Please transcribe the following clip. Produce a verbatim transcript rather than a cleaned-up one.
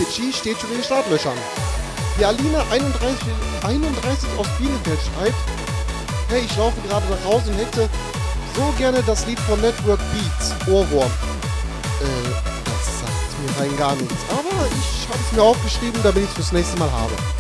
Pitchy steht schon in den Startlöchern. Die Alina einunddreißig, einunddreißig aus Bielefeld schreibt: Hey, ich laufe gerade nach Hause und hätte so gerne das Lied von Network Beats, Ohrwurm. Äh, das sagt mir rein gar nichts. Aber ich habe es mir aufgeschrieben, damit ich es fürs nächste Mal habe.